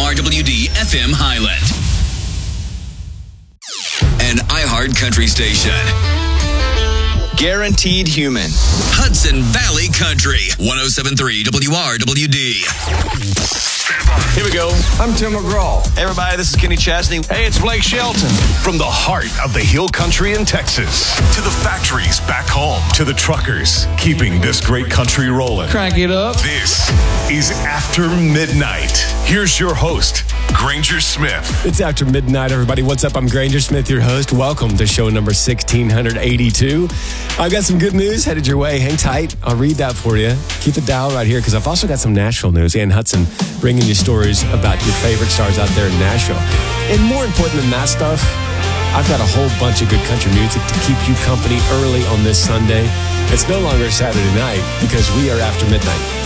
WRWD FM Highland. An iHeart Country station. Guaranteed human. Hudson Valley Country. 107.3 WRWD. Here we go. I'm Tim McGraw. Hey everybody, this is Kenny Chesney. Hey, it's Blake Shelton. From the heart of the Hill Country in Texas to the factories back home to the truckers keeping this great country rolling. Crank it up. This is After Midnight. Here's your host, Granger Smith. It's After Midnight, everybody. What's up? I'm Granger Smith, your host. Welcome to show number 1682. I've got some good news headed your way. Hang tight. I'll read that for you. Keep the dial right here because I've also got some Nashville news. Ann Hudson bringing you stories about your favorite stars out there in Nashville. And more important than that stuff, I've got a whole bunch of good country music to keep you company early on this Sunday. It's no longer Saturday night because we are After Midnight.